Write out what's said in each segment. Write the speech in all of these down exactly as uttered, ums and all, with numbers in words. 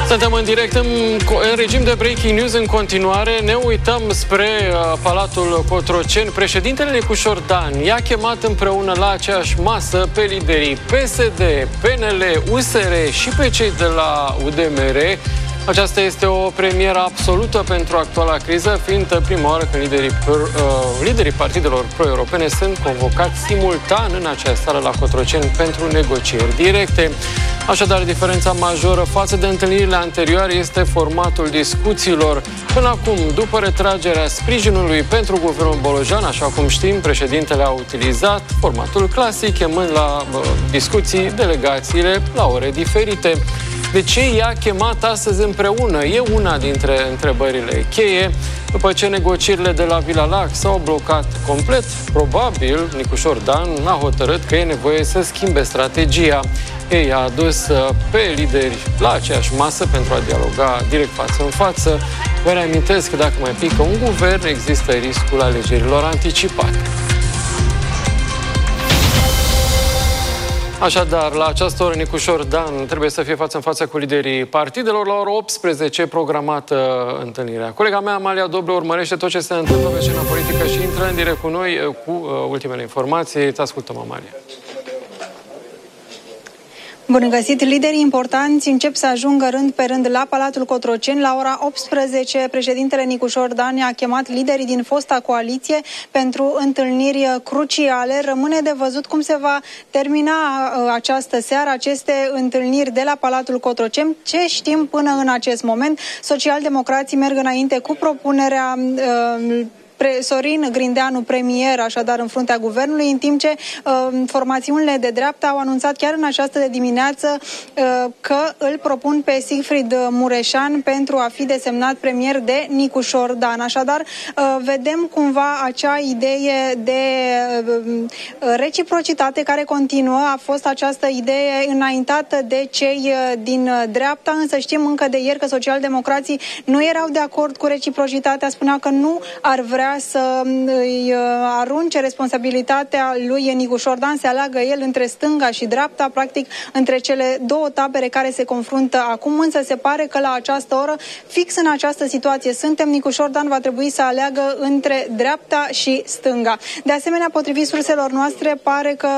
Suntem în direct în, în regim de breaking news în continuare. Ne uităm spre uh, Palatul Cotroceni. Președintele Nicu Șordan i-a chemat împreună la aceeași masă pe liderii P S D, P N L, U S R și pe cei de la U D M R. Aceasta este o premieră absolută pentru actuala criză, fiind prima oară când liderii, uh, liderii partidelor pro-europene sunt convocați simultan în această seară la Cotroceni pentru negocieri directe. Așadar, diferența majoră față de întâlnirile anterioare este formatul discuțiilor. Până acum, după retragerea sprijinului pentru guvernul Bolojan, așa cum știm, președintele a utilizat formatul clasic, chemând la uh, discuții delegațiile la ore diferite. De ce i-a chemat astăzi împreună? E una dintre întrebările cheie. După ce negocierile de la Vila Lac s-au blocat complet, probabil Nicu Șordan a hotărât că e nevoie să schimbe strategia. Ei a adus pe lideri la aceeași masă pentru a dialoga direct față în față. Vă reamintesc că dacă mai pică un guvern, există riscul alegerilor anticipate. Așadar, la această oră, Nicu Șordan trebuie să fie față în față cu liderii partidelor. La ora optsprezece programată întâlnirea. Colega mea, Amalia Dobre, urmărește tot ce se întâmplă pe scena politică și intră în direct cu noi cu uh, ultimele informații. Te ascultăm, Amalia. Bun găsit! Liderii importanți încep să ajungă rând pe rând la Palatul Cotroceni. La ora optsprezece, președintele Nicu Șordan a chemat liderii din fosta coaliție pentru întâlniri cruciale. Rămâne de văzut cum se va termina această seară, aceste întâlniri de la Palatul Cotroceni. Ce știm până în acest moment? Socialdemocrații merg înainte cu propunerea uh, Sorin Grindeanu premier, așadar în fruntea guvernului, în timp ce uh, formațiunile de dreapta au anunțat chiar în această dimineață uh, că îl propun pe Siegfried Mureșan pentru a fi desemnat premier de Nicu Șordan. Așadar, uh, vedem cumva acea idee de uh, reciprocitate care continuă. A fost această idee înaintată de cei uh, din dreapta, însă știm încă de ieri că socialdemocrații nu erau de acord cu reciprocitatea, spuneau că nu ar vrea să îi arunce responsabilitatea lui Nicu Șordan, se aleagă el între stânga și dreapta, practic între cele două tabere care se confruntă acum, însă se pare că la această oră, fix în această situație suntem, Nicu Șordan va trebui să aleagă între dreapta și stânga. De asemenea, potrivit surselor noastre, pare că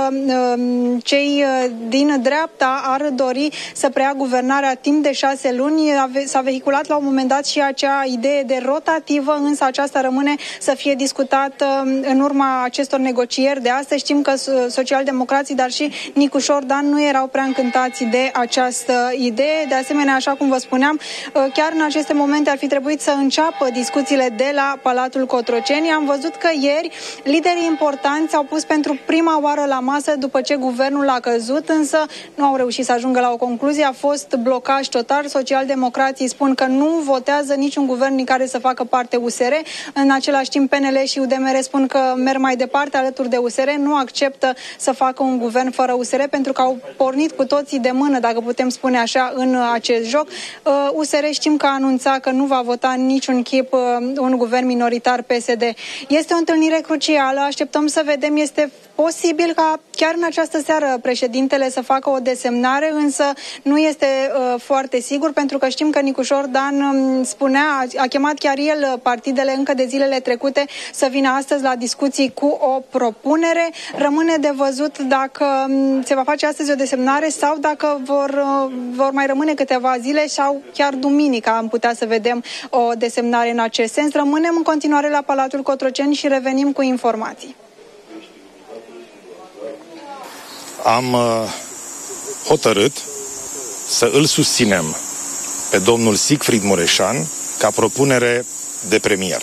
um, cei din dreapta ar dori să preia guvernarea timp de șase luni. S-a vehiculat la un moment dat și acea idee de rotativă, însă aceasta rămâne să fie discutat în urma acestor negocieri de astăzi. Știm că socialdemocrații, dar și Nicu Șordan nu erau prea încântați de această idee. De asemenea, așa cum vă spuneam, chiar în aceste momente ar fi trebuit să înceapă discuțiile de la Palatul Cotroceni. Am văzut că ieri liderii importanți s-au pus pentru prima oară la masă după ce guvernul a căzut, însă nu au reușit să ajungă la o concluzie. A fost blocaj total. Socialdemocrații spun că nu votează niciun guvern din care să facă parte U S R. În același timp, P N L și U D M R spun că merg mai departe alături de U S R, nu acceptă să facă un guvern fără U S R pentru că au pornit cu toții de mână, dacă putem spune așa, în acest joc. U S R știm că a anunțat că nu va vota în niciun chip un guvern minoritar P S D. Este o întâlnire crucială, așteptăm să vedem, este posibil ca chiar în această seară președintele să facă o desemnare, însă nu este uh, foarte sigur, pentru că știm că Nicu Șordan um, spunea, a chemat chiar el partidele încă de zilele trecute să vină astăzi la discuții cu o propunere. Rămâne de văzut dacă um, se va face astăzi o desemnare sau dacă vor, uh, vor mai rămâne câteva zile sau chiar duminica am putea să vedem o desemnare în acest sens. Rămânem în continuare la Palatul Cotroceni și revenim cu informații. Am uh, hotărât să îl susținem pe domnul Siegfried Mureșan ca propunere de premier.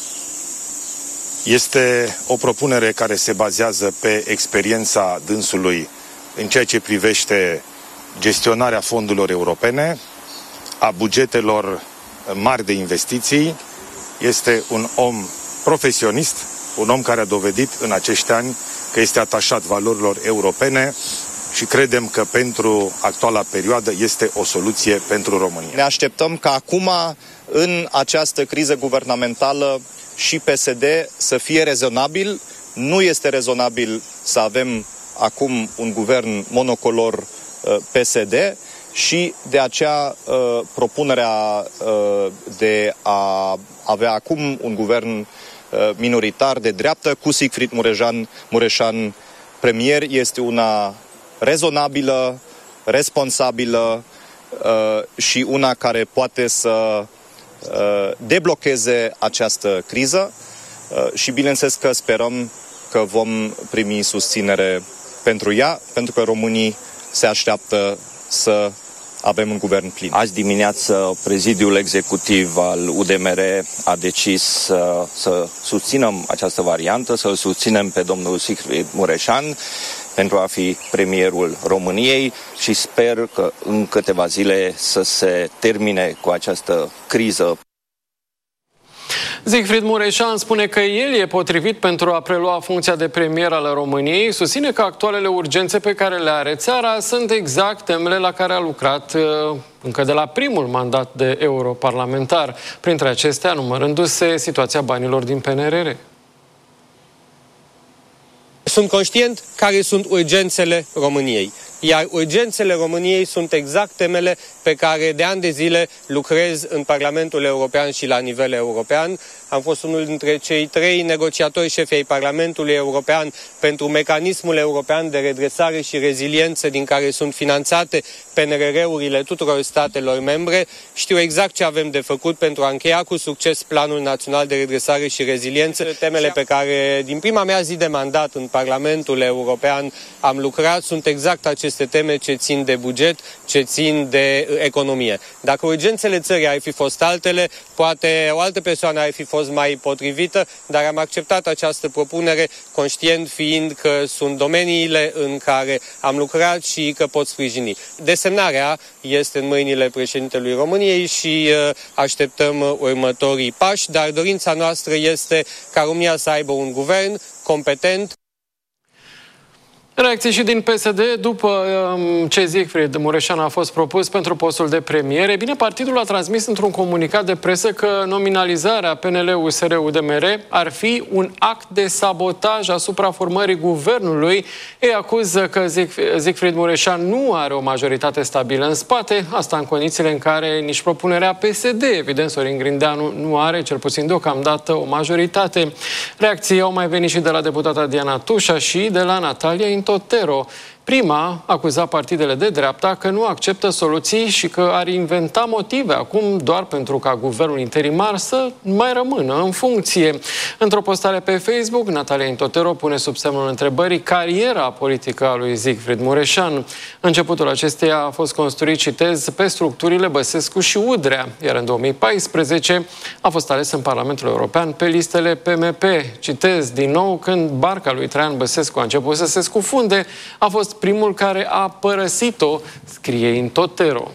Este o propunere care se bazează pe experiența dânsului în ceea ce privește gestionarea fondurilor europene, a bugetelor mari de investiții. Este un om profesionist, un om care a dovedit în acești ani că este atașat valorilor europene și credem că pentru actuala perioadă este o soluție pentru România. Ne așteptăm ca acum, în această criză guvernamentală, și P S D să fie rezonabil. Nu este rezonabil să avem acum un guvern monocolor P S D și de aceea propunerea de a avea acum un guvern minoritar de dreaptă cu Siegfried Mureșan, Mureșan premier este una rezonabilă, responsabilă și una care poate să deblocheze această criză și bineînțeles că sperăm că vom primi susținere pentru ea, pentru că românii se așteaptă să avem un guvern plin. Azi dimineață, prezidiul executiv al U D M R a decis să, să susținem această variantă, să-l susținem pe domnul Siegfried Mureșan pentru a fi premierul României și sper că în câteva zile să se termine cu această criză. Siegfried Mureșan spune că el e potrivit pentru a prelua funcția de premier al României, susține că actualele urgențe pe care le are țara sunt exact temele la care a lucrat încă de la primul mandat de europarlamentar, printre acestea numărându-se situația banilor din P N R R. Sunt conștient care sunt urgențele României, iar urgențele României sunt exact temele pe care de ani de zile lucrez în Parlamentul European și la nivel european. Am fost unul dintre cei trei negociatori șefi ai Parlamentului European pentru mecanismul european de redresare și reziliență din care sunt finanțate P N R R-urile tuturor statelor membre. Știu exact ce avem de făcut pentru a încheia cu succes Planul Național de Redresare și Reziliență. Temele pe care din prima mea zi de mandat în Parlamentul European am lucrat sunt exact aceste teme ce țin de buget, ce țin de economie. Dacă urgențele țării ar fi fost altele, poate o altă persoană ar fi fost mai potrivită, dar am acceptat această propunere conștient fiind că sunt domeniile în care am lucrat și că pot sprijini. Desemnarea este în mâinile președintelui României și așteptăm următorii pași, dar dorința noastră este ca România să aibă un guvern competent. Reacții și din P S D după ce Siegfried Mureșan a fost propus pentru postul de premier. E bine, partidul a transmis într-un comunicat de presă că nominalizarea P N L U S R U D M R ar fi un act de sabotaj asupra formării guvernului. Ei acuză că Siegfried Mureșan nu are o majoritate stabilă în spate, asta în condițiile în care nici propunerea P S D, evident, Sorin Grindeanu nu are, cel puțin deocamdată, o majoritate. Reacții au mai venit și de la deputata Diana Tușa și de la Natalia Totero. Prima acuza partidele de dreapta că nu acceptă soluții și că ar inventa motive acum doar pentru ca guvernul interimar să mai rămână în funcție. Într-o postare pe Facebook, Natalia Totero pune sub semnul întrebării cariera politică a lui Siegfried Mureșan. Începutul acesteia a fost construit, citez, pe structurile Băsescu și Udrea, iar în două mii paisprezece a fost ales în Parlamentul European pe listele P M P. Citez din nou, când barca lui Traian Băsescu a început să se scufunde, a fost primul care a părăsit-o, scrie în Totero.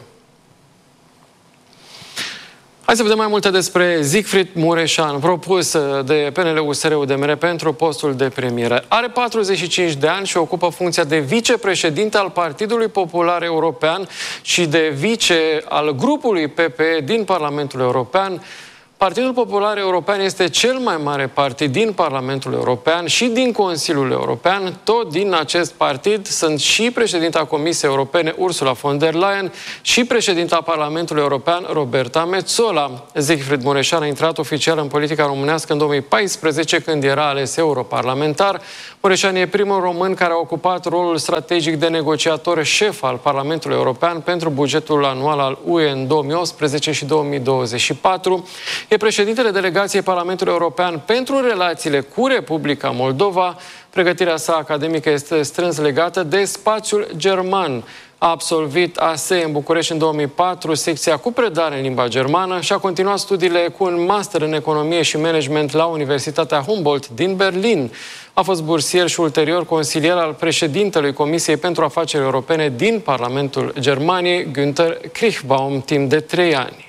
Hai să vedem mai multe despre Siegfried Mureșan, propus de P N L U S R U D M R pentru postul de premier. Are patruzeci și cinci de ani și ocupă funcția de vicepreședinte al Partidului Popular European și de vice al grupului P P E din Parlamentul European. Partidul Popular European este cel mai mare partid din Parlamentul European și din Consiliul European. Tot din acest partid sunt și președinta Comisiei Europene Ursula von der Leyen și președinta Parlamentului European Roberta Metsola. Siegfried Mureșan a intrat oficial în politica românească în două mii paisprezece, când era ales europarlamentar. Mureșan e primul român care a ocupat rolul strategic de negociator șef al Parlamentului European pentru bugetul anual al U E în două mii optsprezece și două mii douăzeci și patru. E președintele delegației Parlamentului European pentru relațiile cu Republica Moldova. Pregătirea sa academică este strâns legată de spațiul german. A absolvit A S E în București în două mii patru, secția cu predare în limba germană și a continuat studiile cu un master în economie și management la Universitatea Humboldt din Berlin. A fost bursier și ulterior consilier al președintelui Comisiei pentru Afaceri Europene din Parlamentul Germaniei, Günther Kriechbaum, timp de trei ani.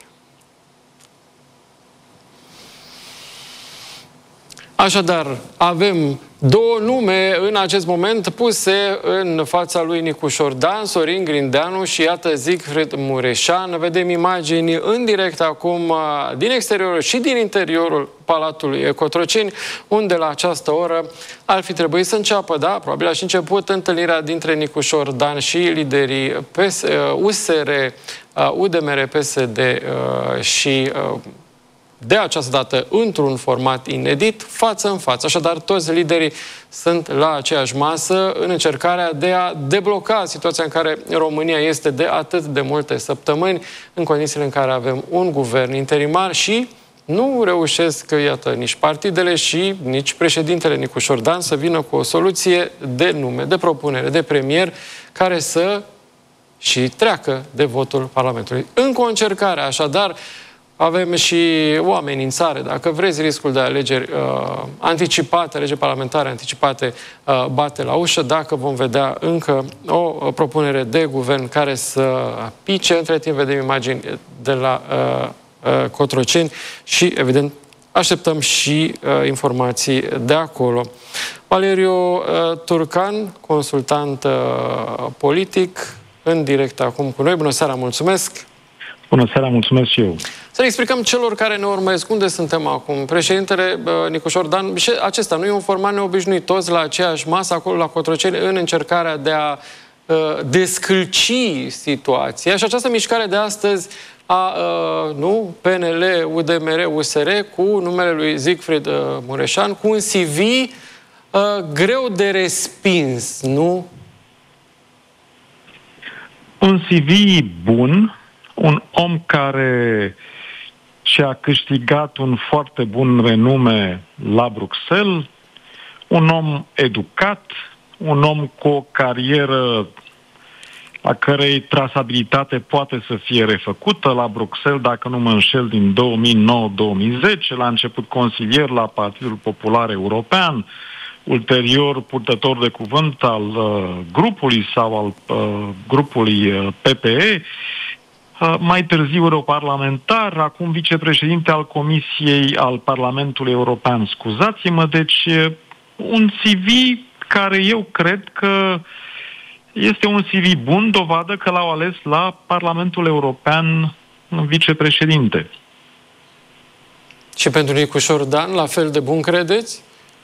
Așadar, avem Două nume în acest moment puse în fața lui Nicușor Dan, Sorin Grindeanu și iată Siegfried Mureșan. Vedem imagini în direct acum din exteriorul și din interiorul Palatului Cotroceni, unde la această oră ar fi trebuit să înceapă, da, probabil a și început întâlnirea dintre Nicușor Dan și liderii U S R, U D M R, P S D și de această dată într-un format inedit, față în față. Așadar, toți liderii sunt la aceeași masă în încercarea de a debloca situația în care România este de atât de multe săptămâni, în condițiile în care avem un guvern interimar și nu reușesc, iată, nici partidele și nici președintele Nicușor Dan să vină cu o soluție de nume, de propunere, de premier, care să și treacă de votul Parlamentului. Încă o încercare, așadar, avem și o amenințare, dacă vreți, riscul de alegeri uh, anticipate, alegeri parlamentare anticipate uh, bate la ușă, dacă vom vedea încă o, o propunere de guvern care să pice. Între timp vedem imagini de la uh, uh, Cotroceni și, evident, așteptăm și uh, informații de acolo. Valeriu uh, Turcan, consultant uh, politic, în direct acum cu noi. Bună seara, mulțumesc! Bună seara, mulțumesc și eu. Să le explicăm celor care ne urmăresc unde suntem acum. Președintele uh, Nicușor Dan, și acesta nu e un format neobișnuit, toți la aceeași masă, acolo la Cotroceni, în încercarea de a uh, descălci situația. Și această mișcare de astăzi a uh, nu, P N L, U D M R, U S R, cu numele lui Siegfried uh, Mureșan, cu un C V uh, greu de respins, nu? Un C V bun, un om care și-a câștigat un foarte bun renume la Bruxelles, un om educat, un om cu o carieră a cărei trasabilitate poate să fie refăcută la Bruxelles, dacă nu mă înșel, din două mii nouă două mii zece, la început consilier la Partidul Popular European, ulterior purtător de cuvânt al uh, grupului sau al uh, grupului uh, P P E, uh, mai târziu europarlamentar, acum vicepreședinte al Comisiei al Parlamentului European. Scuzați-mă, deci uh, un C V care eu cred că este un C V bun, dovadă că l-au ales la Parlamentul European vicepreședinte. Și pentru Nicușor Dan, la fel de bun credeți?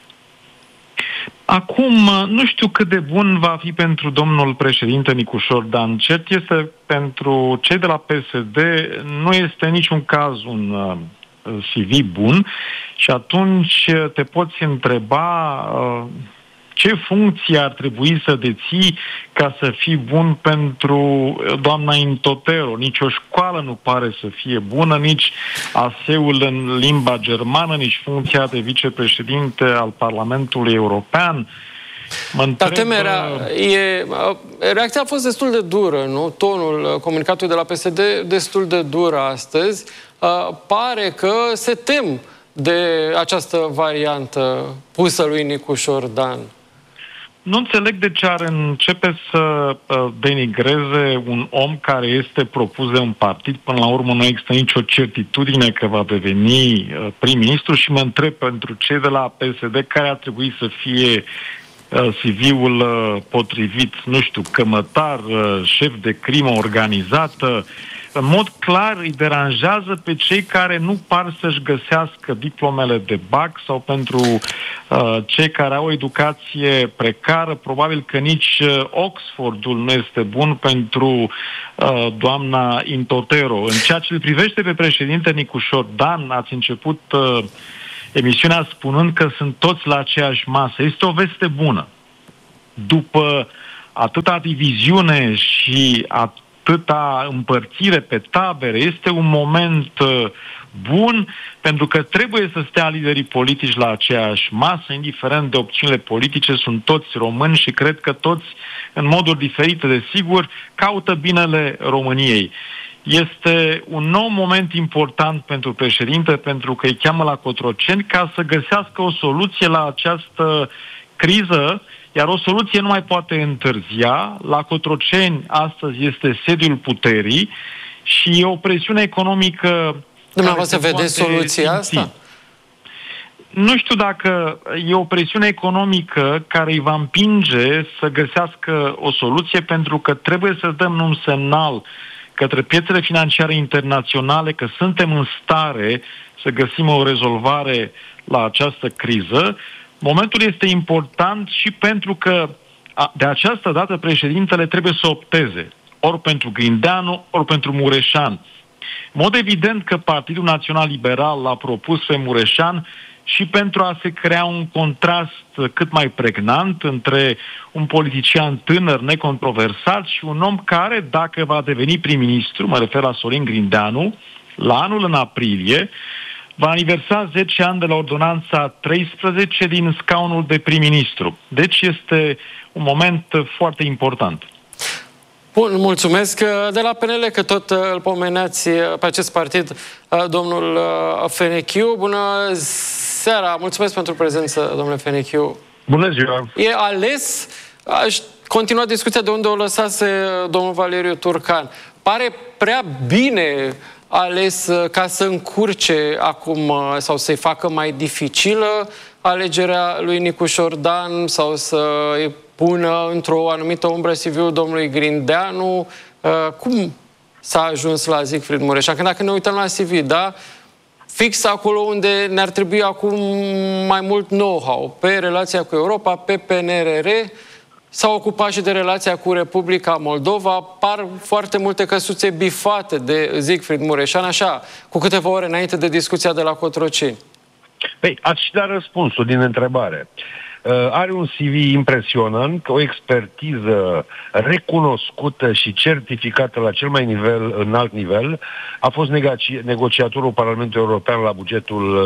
Acum, nu știu cât de bun va fi pentru domnul președinte Nicușor Dan. Cert este, pentru cei de la P S D nu este în niciun caz un uh, C V bun și atunci te poți întreba uh, ce funcție ar trebui să deții ca să fii bun pentru doamna Intotero. Nici o școală nu pare să fie bună, nici A S E-ul în limba germană, nici funcția de vicepreședinte al Parlamentului European. Mă întreb... Dar temerea e... Reacția a fost destul de dură, nu? Tonul comunicatului de la P S D destul de dură astăzi. Pare că se tem de această variantă pusă lui Nicușor Dan. Nu înțeleg de ce ar începe să uh, denigreze un om care este propus de un partid. Până la urmă nu există nicio certitudine că va deveni uh, prim-ministru și mă întreb pentru cei de la P S D care ar trebui să fie uh, C V-ul uh, potrivit, nu știu, cămătar, uh, șef de crimă organizată. În mod clar îi deranjează pe cei care nu par să-și găsească diplomele de bac sau pentru uh, cei care au o educație precară. Probabil că nici uh, Oxfordul nu este bun pentru uh, doamna Intotero. În ceea ce îl privește pe președinte Nicușor Dan, ați început uh, emisiunea spunând că sunt toți la aceeași masă. Este o veste bună. După atâta diviziune și atâta atâta împărțire pe tabere, este un moment uh, bun, pentru că trebuie să stea liderii politici la aceeași masă, indiferent de opțiunile politice, sunt toți români și cred că toți, în moduri diferite, desigur, caută binele României. Este un nou moment important pentru președinte, pentru că îi cheamă la Cotroceni ca să găsească o soluție la această criză, iar o soluție nu mai poate întârzia. La Cotroceni astăzi este sediul puterii și e o presiune economică. Dumneavoastră vedeți soluția asta? nu știu dacă e o presiune economică care îi va împinge să găsească o soluție, pentru că trebuie să dăm un semnal către piețele financiare internaționale că suntem în stare să găsim o rezolvare la această criză. Momentul este important și pentru că de această dată președintele trebuie să opteze ori pentru Grindeanu, ori pentru Mureșan. În mod evident că Partidul Național Liberal l-a propus pe Mureșan și pentru a se crea un contrast cât mai pregnant între un politician tânăr, necontroversat și un om care, dacă va deveni prim-ministru, mă refer la Sorin Grindeanu, la anul în aprilie, va aniversa zece ani de la ordonanța treisprezece din scaunul de prim-ministru. Deci este un moment foarte important. Bun, mulțumesc. De la P N L, că tot îl pomeneați pe acest partid, domnul Fenechiu. Bună seara, mulțumesc pentru prezență, domnule Fenechiu. Bună ziua. E ales, aș continua discuția de unde o lăsase domnul Valeriu Turcan. Pare prea bine ales ca să încurce acum sau să-i facă mai dificilă alegerea lui Nicu Șordan sau să-i pună într-o anumită umbră C V-ul domnului Grindeanu. Cum s-a ajuns la Siegfried Mureșan? Că dacă ne uităm la C V, da? Fix acolo unde ne-ar trebui acum mai mult know-how, pe relația cu Europa, pe P N R R, s-a ocupat și de relația cu Republica Moldova. Par foarte multe căsuțe bifate de Siegfried Mureșan, așa, cu câteva ore înainte de discuția de la Cotroceni. Păi, ați și dat răspunsul din întrebare. Uh, are un C V impresionant, o expertiză recunoscută și certificată la cel mai nivel, înalt nivel. A fost negoci- negociatorul Parlamentului European la bugetul,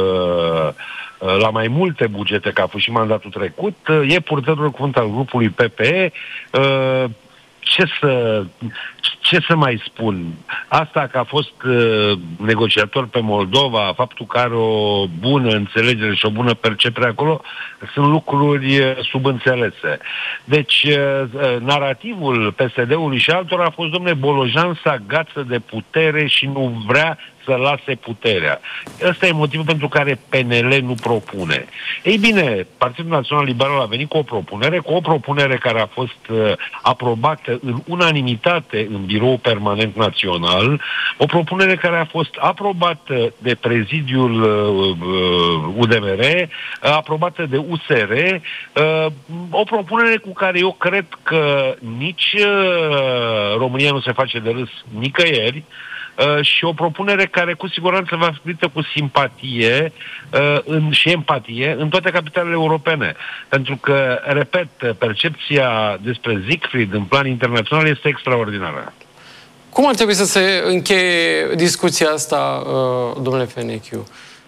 uh, la mai multe bugete, că a fost și mandatul trecut. Uh, e purtătorul cuvânt al grupului P P E. Uh, ce să... Ce să mai spun? Asta că a fost uh, negociator pe Moldova, faptul că are o bună înțelegere și o bună percepere acolo, sunt lucruri uh, subînțelese. Deci, uh, narativul P S D-ului și altora a fost, dom'le, Bolojan se agață de putere și nu vrea să lase puterea. Ăsta e motivul pentru care P N L nu propune. Ei bine, Partidul Național Liberal a venit cu o propunere, cu o propunere care a fost uh, aprobată în unanimitate în Birou Permanent Național, o propunere care a fost aprobată de prezidiul uh, U D M R, uh, aprobată de U S R, uh, o propunere cu care eu cred că nici uh, România nu se face de râs nicăieri, Uh, și o propunere care cu siguranță va fi privită cu simpatie uh, în, și empatie în toate capitalele europene. Pentru că, repet, percepția despre Siegfried în plan internațional este extraordinară. Cum ar trebui să se încheie discuția asta, uh, domnule Fenechiu?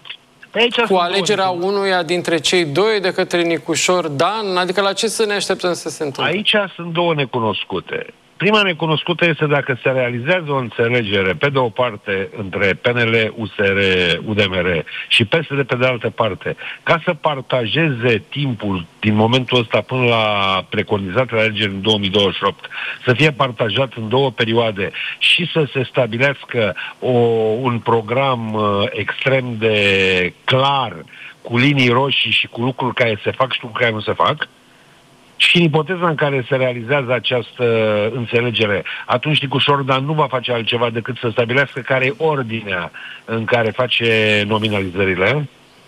Cu alegerea unuia dintre cei doi de către Nicu Șordan? Adică la ce să ne așteptăm să se întâmple? Aici sunt două necunoscute. Prima necunoscută este dacă se realizează o înțelegere, pe de o parte, între P N L, U S R, U D M R și P S D pe de altă parte, ca să partajeze timpul din momentul ăsta până la preconizatele alegeri în două mii douăzeci și opt, să fie partajat în două perioade și să se stabilească o, un program uh, extrem de clar, cu linii roșii și cu lucruri care se fac și lucruri care nu se fac. Și în ipoteza în care se realizează această înțelegere, atunci Nicu Șordan nu va face altceva decât să stabilească care e ordinea în care face nominalizările.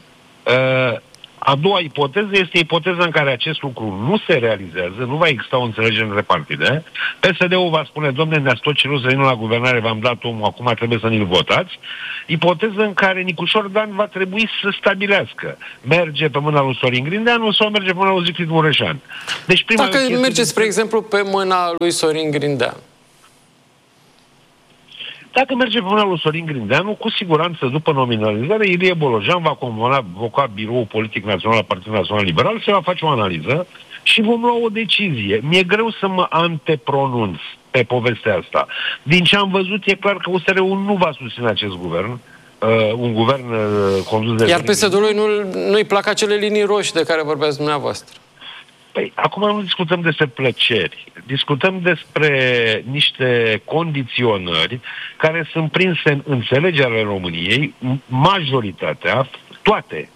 Uh, a doua ipoteză este ipoteza în care acest lucru nu se realizează, nu va exista o înțelegere între partide. P S D-ul va spune, domne, ne-ați tot cerut să vină la guvernare, v-am dat omul, acum trebuie să ne-l votați. Ipoteză în care Nicu Șordan va trebui să stabilească. Merge pe mâna lui Sorin Grindeanu sau merge pe mâna lui Siegfried Mureșan. Deci prima Dacă merge, spre exemplu, pe mâna lui Sorin Grindeanu. Dacă merge pe mâna lui Sorin Grindeanu, cu siguranță, după nominalizare, Ilie Bolojan va convoca Biroul Politic Național al Partidului Național Liberal, se va face o analiză și vom lua o decizie. Mi-e greu să mă antepronunț pe povestea asta. Din ce am văzut, e clar că U S R-ul nu va susține acest guvern, uh, un guvern uh, condus de... Iar P S D-ului nu, nu-i plac acele linii roșii de care vorbeați dumneavoastră. Păi, acum nu discutăm despre plăceri. Discutăm despre niște condiționări care sunt prinse în înțelegerea României, majoritatea, toate,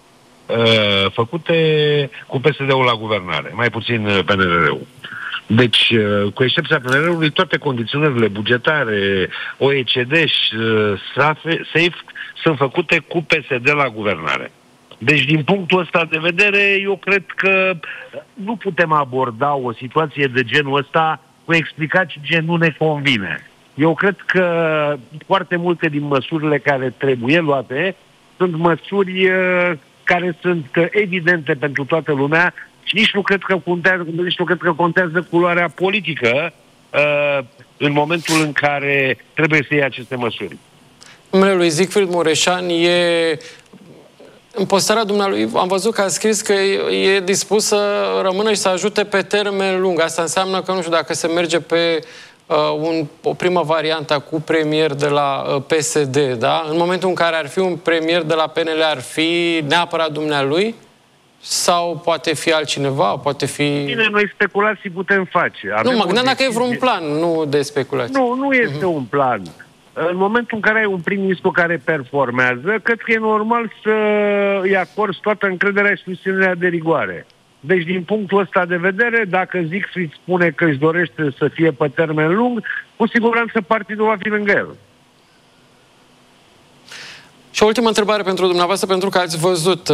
uh, făcute cu P S D-ul la guvernare, mai puțin P N R R-ul. Deci, uh, cu excepția P N R R-ului, toate condiționările bugetare, O E C D și uh, SAFE sunt făcute cu P S D la guvernare. Deci, din punctul ăsta de vedere, eu cred că nu putem aborda o situație de genul ăsta cu explicații ce nu ne convine. Eu cred că foarte multe din măsurile care trebuie luate sunt măsuri uh, care sunt evidente pentru toată lumea și nici nu cred că contează, nici nu cred că contează culoarea politică uh, în momentul în care trebuie să iei aceste măsuri. Numele lui Siegfried Mureșan e... În postarea dumnealui am văzut că a scris că e dispus să rămână și să ajute pe termen lung. Asta înseamnă că, nu știu, dacă se merge pe uh, un, o primă variantă cu premier de la uh, P S D, da? În momentul în care ar fi un premier de la P N L, ar fi neapărat dumnealui? Sau poate fi altcineva? Poate fi... Bine, noi speculații putem face. Avem nu, mă gândeam dacă e vreun decizie... plan, nu de speculații. Nu, nu este uh-huh. un plan. În momentul în care ai un prim-ministru care performează, cred că e normal să îi acorzi toată încrederea și susținerea de rigoare. Deci, din punctul ăsta de vedere, dacă Siegfried spune că își dorește să fie pe termen lung, cu siguranță partidul va fi lângă el. Și o ultimă întrebare pentru dumneavoastră, pentru că ați văzut,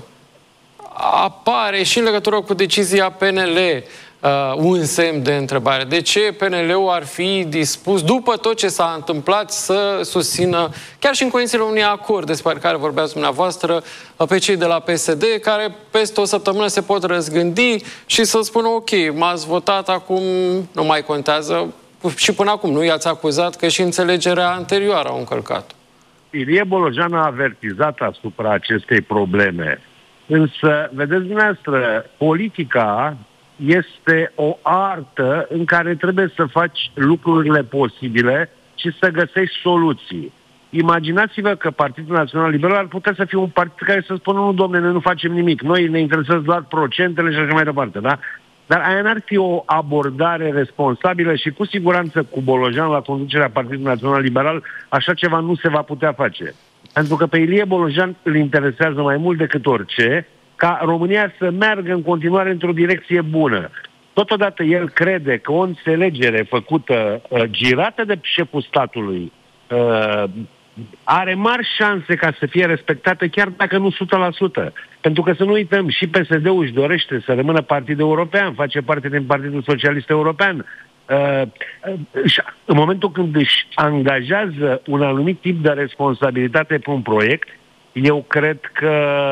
apare și în legătură cu decizia P N L Uh, un semn de întrebare. De ce P N L-ul ar fi dispus, după tot ce s-a întâmplat, să susțină, chiar și în condițiile unui acord despre care vorbeați dumneavoastră, pe cei de la P S D, care peste o săptămână se pot răzgândi și să spună, ok, m-ați votat, acum nu mai contează. Și până acum nu i-ați acuzat că și înțelegerea anterioară au încălcat. Ilie Bolojan a avertizat asupra acestei probleme. Însă, vedeți dumneavoastră, politica este o artă în care trebuie să faci lucrurile posibile și să găsești soluții. Imaginați-vă că Partidul Național Liberal ar putea să fie un partid care să spună, nu, domne, noi nu facem nimic, noi ne interesează doar procentele și așa mai departe, da? Dar aia n-ar fi o abordare responsabilă și cu siguranță cu Bolojan la conducerea Partidului Național Liberal așa ceva nu se va putea face. Pentru că pe Ilie Bolojan îl interesează mai mult decât orice ca România să meargă în continuare într-o direcție bună. Totodată el crede că o înțelegere făcută, uh, girată de șeful statului, uh, are mari șanse ca să fie respectată, chiar dacă nu o sută la sută. Pentru că să nu uităm, și P S D-ul își dorește să rămână partid european, face parte din Partidul Socialist European. Uh, uh, în momentul când își angajează un anumit tip de responsabilitate pe un proiect, eu cred că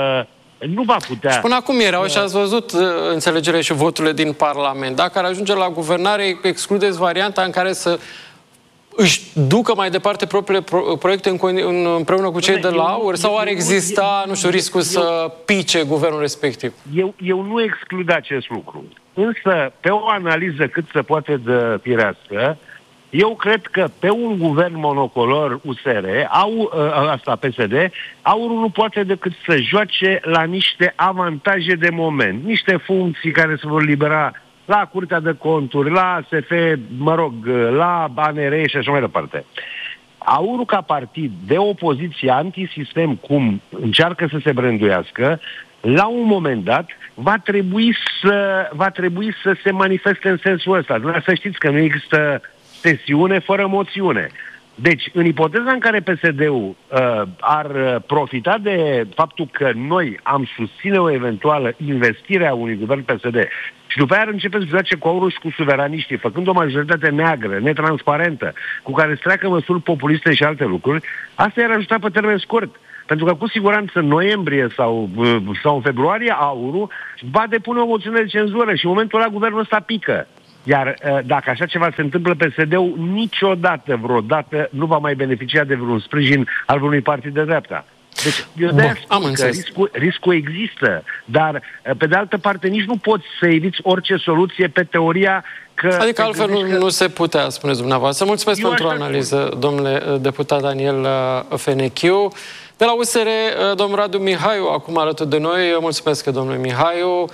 nu va putea... Și până acum erau și ați văzut uh, înțelegerea și voturile din Parlament. Dacă ar ajunge la guvernare, excludeți varianta în care să își ducă mai departe propriile pro proiecte în, în, împreună cu cei de la AUR? Sau ar exista, eu, nu știu, riscul eu, să pice guvernul respectiv? Eu, eu nu exclud acest lucru. Însă, pe o analiză cât se poate de firească, eu cred că pe un guvern monocolor U S R, au, asta P S D, AUR-ul nu poate decât să joace la niște avantaje de moment, niște funcții care se vor libera la Curtea de Conturi, la S F, mă rog, la A N R și așa mai departe. AUR-ul ca partid de opoziție antisistem, cum încearcă să se brânduiască, la un moment dat va trebui să, va trebui să se manifeste în sensul ăsta. Dumneavoastră știți că nu există sesiune fără moțiune. Deci, în ipoteza în care P S D-ul uh, ar profita de faptul că noi am susține o eventuală investire a unui guvern P S D și după aia ar începe să joace cu AUR și cu suveraniștii, făcând o majoritate neagră, netransparentă, cu care se treacă măsuri populiste și alte lucruri, asta i-ar ajuta pe termen scurt. Pentru că cu siguranță în noiembrie sau, sau în februarie AUR-ul va depune o moțiune de cenzură și în momentul ăla guvernul ăsta pică. Iar dacă așa ceva se întâmplă, P S D-ul niciodată, vreodată, nu va mai beneficia de vreun sprijin al unui partid de dreapta. Deci, eu de-aia spun că riscul, riscul există, dar, pe de altă parte, nici nu poți să eviți orice soluție pe teoria că... Adică altfel nu, că... nu se putea, spuneți dumneavoastră. Mulțumesc eu pentru analiză, spun. domnule deputat Daniel Fenechiu. De la U S R, domnul Radu Mihaiu, acum alături de noi. Mulțumesc, domnule Mihaiu.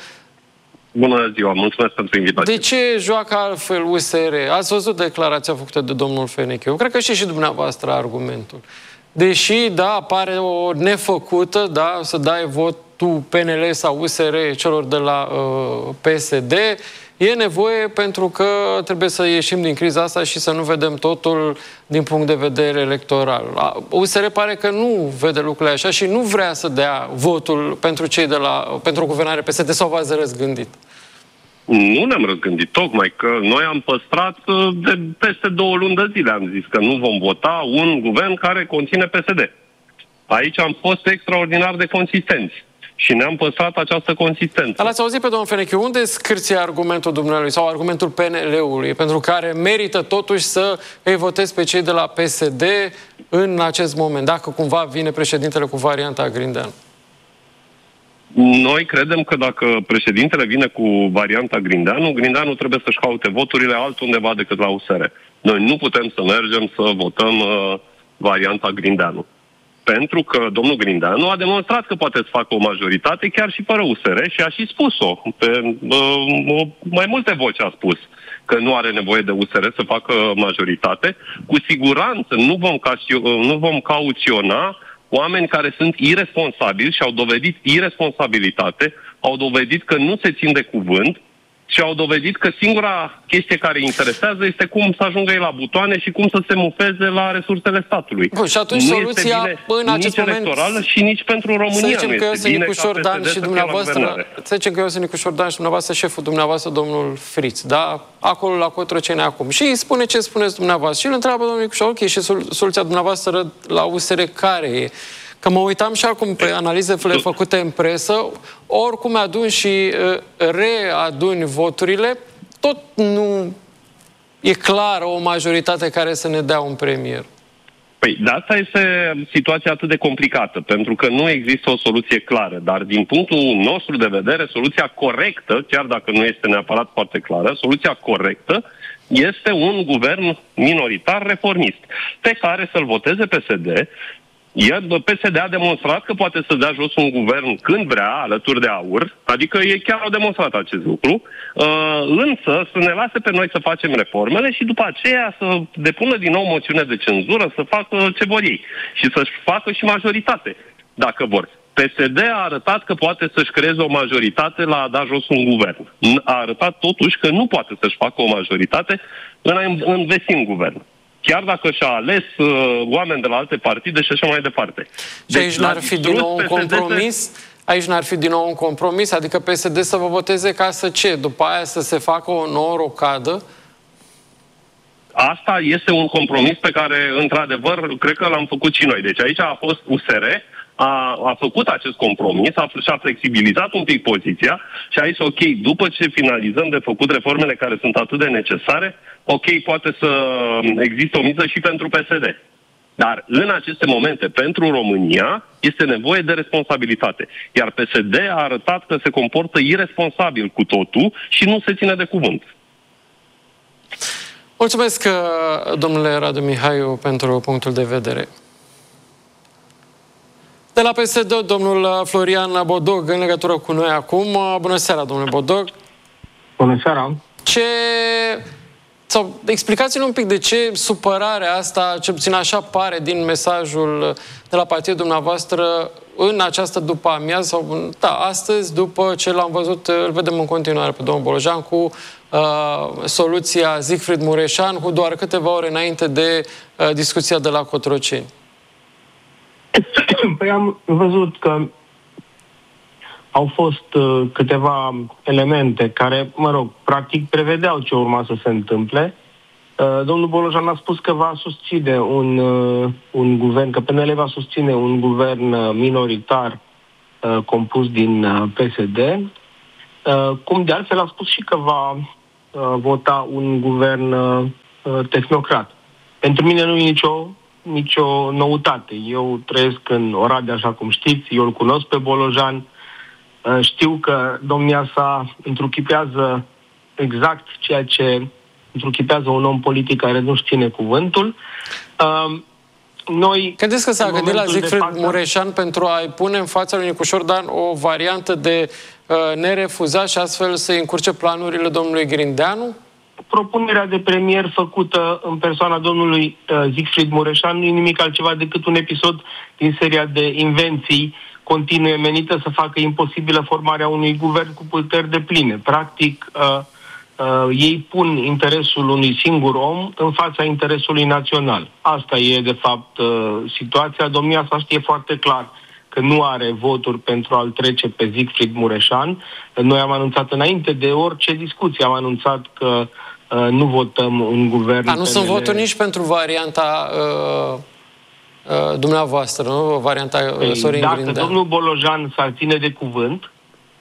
Bună ziua, mulțumesc pentru invitație. De ce joacă altfel U S R? Ați văzut declarația făcută de domnul Fenechiu. Cred că și și dumneavoastră argumentul. Deși, da, apare o nefăcută, da, să dai vot tu, P N L sau U S R, celor de la uh, P S D. E nevoie pentru că trebuie să ieșim din criza asta și să nu vedem totul din punct de vedere electoral. U S R pare că nu vede lucrurile așa și nu vrea să dea votul pentru cei de la, pentru o guvernare P S D, sau v-ați răzgândit? Nu ne-am răzgândit, tocmai că noi am păstrat de peste două luni de zile, am zis că nu vom vota un guvern care conține P S D. Aici am fost extraordinar de consistenți și ne-am păstrat această consistență. L-ați auzit pe domnul Fenechiu, unde scârție argumentul dumneavoastră sau argumentul P N L-ului, pentru care merită totuși să îi votezi pe cei de la P S D în acest moment, dacă cumva vine președintele cu varianta Grindeanu? Noi credem că dacă președintele vine cu varianta Grindeanu, Grindeanu trebuie să-și caute voturile altundeva decât la U S R. Noi nu putem să mergem să votăm uh, varianta Grindeanu. Pentru că domnul Grindeanu a demonstrat că poate să facă o majoritate chiar și fără U S R și a și spus-o. Pe uh, mai multe voci a spus că nu are nevoie de U S R să facă majoritate. Cu siguranță nu vom, ca- nu vom cauționa oameni care sunt irresponsabili și au dovedit irresponsabilitate, au dovedit că nu se țin de cuvânt și au dovedit că singura chestie care îi interesează este cum să ajungă ei la butoane și cum să se mufeze la resursele statului. Bun, și atunci nu soluția este bine în acest nici moment electorală și nici pentru România. să zicem nu că eu este sunt bine Nicu Șordan și dumneavoastră, să zicem că eu sunt Nicu Șordan și dumneavoastră șeful dumneavoastră, domnul Friț, da? Acolo la Cotroceni acum. Și îi spune ce spuneți dumneavoastră. Și îl întreabă domnul Nicu Șordan, ok, și soluția dumneavoastră la U S R care e? Că mă uitam și acum pe analizele făcute în presă, oricum aduni și uh, readuni voturile, tot nu e clară o majoritate care să ne dea un premier. Păi, de asta este situația atât de complicată, pentru că nu există o soluție clară, dar din punctul nostru de vedere, soluția corectă, chiar dacă nu este neapărat foarte clară, soluția corectă este un guvern minoritar reformist, pe care să-l voteze P S D. Iar P S D a demonstrat că poate să dea jos un guvern când vrea, alături de AUR, adică ei chiar au demonstrat acest lucru, uh, însă să ne lase pe noi să facem reformele și după aceea să depună din nou moțiune de cenzură, să facă ce vor ei și să-și facă și majoritate, dacă vor. P S D a arătat că poate să-și creeze o majoritate la a da jos un guvern. A arătat totuși că nu poate să-și facă o majoritate în a învesi un guvern. Chiar dacă și-a ales uh, oameni de la alte partide și așa mai departe. Și aici deci, n-ar fi din nou un compromis? Aici n-ar fi din nou un compromis? Adică P S D să vă voteze ca să ce? După aia să se facă o nouă rocadă? Asta este un compromis pe care, într-adevăr, cred că l-am făcut și noi. Deci aici a fost U S R, a, a făcut acest compromis, a, și-a flexibilizat un pic poziția și a zis, ok, după ce finalizăm de făcut reformele care sunt atât de necesare, ok, poate să există o miză și pentru P S D. Dar în aceste momente, pentru România, este nevoie de responsabilitate. Iar P S D a arătat că se comportă iresponsabil cu totul și nu se ține de cuvânt. Mulțumesc, domnule Radu Mihaiu, pentru punctul de vedere. De la P S D, domnul Florian Bodog, în legătură cu noi acum. Bună seara, domnule Bodog. Bună seara. Ce... Sau explicați-ne un pic de ce supărarea asta, ce puțin așa pare din mesajul de la partidul dumneavoastră în această după-amiază, sau da, astăzi, după ce l-am văzut, îl vedem în continuare pe domnul Bolojan cu uh, soluția Siegfried Mureșan, cu doar câteva ore înainte de uh, discuția de la Cotroceni. Păi am văzut că au fost uh, câteva elemente care, mă rog, practic prevedeau ce urma să se întâmple. Uh, domnul Bolojan a spus că va susține un, uh, un guvern, că P N L va susține un guvern uh, minoritar uh, compus din uh, P S D, uh, cum de altfel a spus și că va uh, vota un guvern uh, tehnocrat. Pentru mine nu e nicio, nicio noutate. Eu trăiesc în Oradea, așa cum știți, eu îl cunosc pe Bolojan. Știu că domnia sa întruchipează exact ceea ce întruchipează un om politic care nu-și ține cuvântul. Noi, credeți că s-a gândit la Siegfried față... Mureșan pentru a-i pune în fața lui Nicu Șordan o variantă de uh, nerefuzat și astfel să încurce planurile domnului Grindeanu? Propunerea de premier făcută în persoana domnului uh, Siegfried Mureșan nu e nimic altceva decât un episod din seria de invenții continue menită să facă imposibilă formarea unui guvern cu puteri depline. Practic, uh, uh, ei pun interesul unui singur om în fața interesului național. Asta e, de fapt, uh, situația. Domnia sa știe foarte clar că nu are voturi pentru a-l trece pe Siegfried Mureșan. Noi am anunțat înainte de orice discuție, am anunțat că uh, nu votăm un guvern... Dar nu sunt voturi nici pentru varianta uh, uh, dumneavoastră, nu? Varianta uh, Sorin Dacă Grindeanu. domnul Bolojan s-ar ține de cuvânt,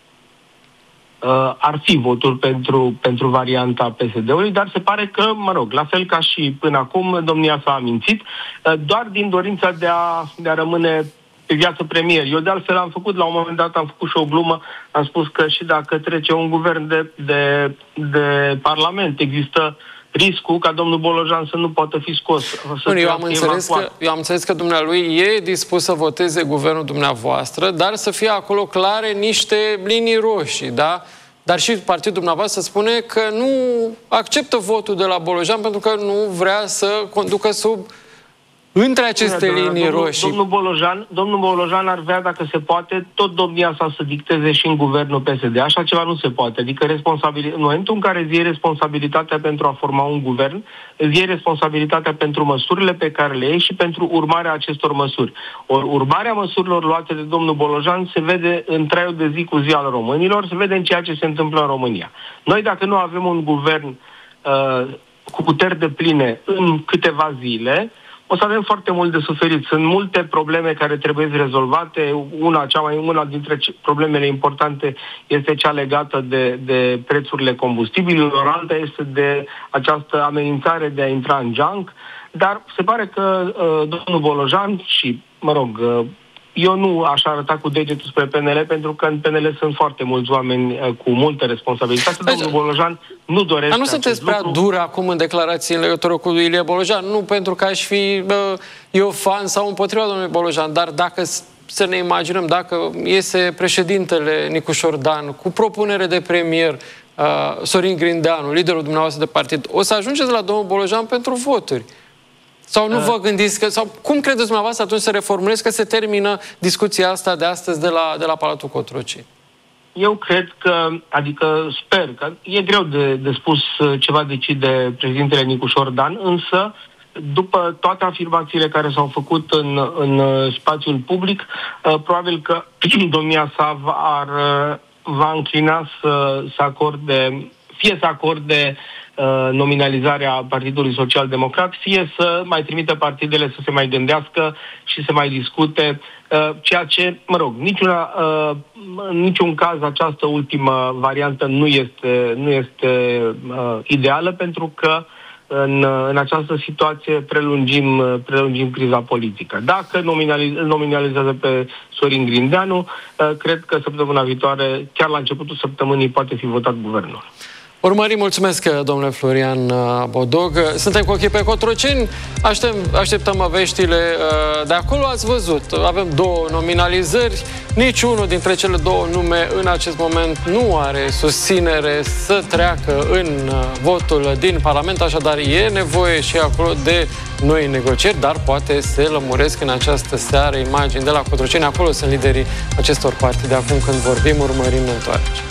uh, ar fi voturi pentru, pentru varianta P S D-ului, dar se pare că, mă rog, la fel ca și până acum, domnia s-a amintit, uh, doar din dorința de a, de a rămâne pe viață premier. Eu de altfel am făcut, la un moment dat am făcut și o glumă, am spus că și dacă trece un guvern de, de, de parlament, există riscul ca domnul Bolojan să nu poată fi scos. Să eu, am înțeles că, eu am înțeles că dumnealui e dispus să voteze guvernul dumneavoastră, dar să fie acolo clare niște linii roșii, da? Dar și partidul dumneavoastră spune că nu acceptă votul de la Bolojan pentru că nu vrea să conducă sub între aceste Bine, linii domnul, roșii. Domnul Bolojan, domnul Bolojan ar vrea, dacă se poate, tot domnia sa să dicteze și în guvernul P S D. Așa ceva nu se poate. Adică responsabil... în momentul în care îți iei responsabilitatea pentru a forma un guvern, îți iei responsabilitatea pentru măsurile pe care le iei și pentru urmarea acestor măsuri. Or, urmarea măsurilor luate de domnul Bolojan se vede în traiul de zi cu zi al românilor, se vede în ceea ce se întâmplă în România. Noi, dacă nu avem un guvern uh, cu puteri depline în câteva zile, o să avem foarte mult de suferit. Sunt multe probleme care trebuie rezolvate. Una, cea mai, una dintre problemele importante este cea legată de, de prețurile combustibililor, alta este de această amenințare de a intra în junk. Dar se pare că uh, domnul Bolojan și, mă rog, uh, eu nu aș arăta cu degetul spre P N L, pentru că în P N L sunt foarte mulți oameni uh, cu multă responsabilitate. Domnul Bolojan nu dorește. Dar nu sunteți prea lucru. dur acum în declarații în legătură cu Ilie Bolojan? Nu pentru că aș fi bă, eu fan sau împotriva domnului Bolojan, dar dacă să ne imaginăm, dacă iese președintele Nicușor Dan cu propunere de premier uh, Sorin Grindeanu, liderul dumneavoastră de partid, o să ajungeți la domnul Bolojan pentru voturi? Sau nu vă gândiți că, sau cum credeți dumneavoastră atunci să reformulezi că se termină discuția asta de astăzi de la, de la Palatul Cotroceni? Eu cred că, adică sper că e greu de, de spus ce va decide președintele Nicușor Dan, însă după toate afirmațiile care s-au făcut în, în spațiul public, probabil că domnia sa ar, va înclina să, să acorde, fie să acorde nominalizarea Partidului Social Democrat, fie să mai trimită partidele să se mai gândească și să mai discute, ceea ce, mă rog, niciuna, în niciun caz această ultimă variantă nu este, nu este ideală, pentru că în, în această situație prelungim, prelungim criza politică. Dacă nominaliz, nominalizează pe Sorin Grindeanu, cred că săptămâna viitoare, chiar la începutul săptămânii, poate fi votat guvernul. Urmărim, mulțumesc, domnule Florian Bodog. Suntem cu ochii pe Cotroceni, așteptăm, așteptăm veștile de acolo. Ați văzut, avem două nominalizări, niciunul dintre cele două nume în acest moment nu are susținere să treacă în votul din Parlament, așadar e nevoie și acolo de noi negocieri, dar poate se lămuresc în această seară imagini de la Cotroceni. Acolo sunt liderii acestor partide. Acum când vorbim, urmărim, ne întoarcem.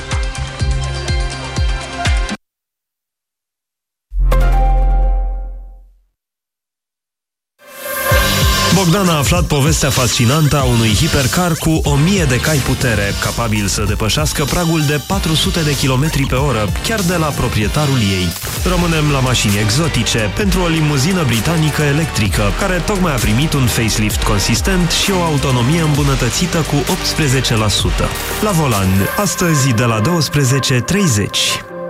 Bogdan a aflat povestea fascinantă a unui hipercar cu o mie de cai putere, capabil să depășească pragul de patru sute de kilometri pe oră, chiar de la proprietarul ei. Rămânem la mașini exotice pentru o limuzină britanică electrică, care tocmai a primit un facelift consistent și o autonomie îmbunătățită cu optsprezece la sută. La volan, astăzi de la douăsprezece treizeci.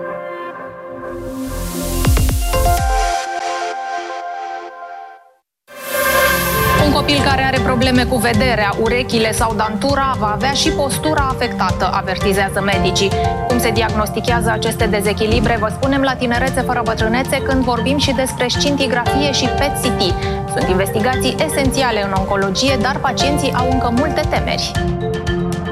Copil care are probleme cu vederea, urechile sau dantura va avea și postura afectată, avertizează medicii. Cum se diagnostichează aceste dezechilibre, vă spunem la Tinerețe fără bătrânețe, când vorbim și despre scintigrafie și P E T C T. Sunt investigații esențiale în oncologie, dar pacienții au încă multe temeri.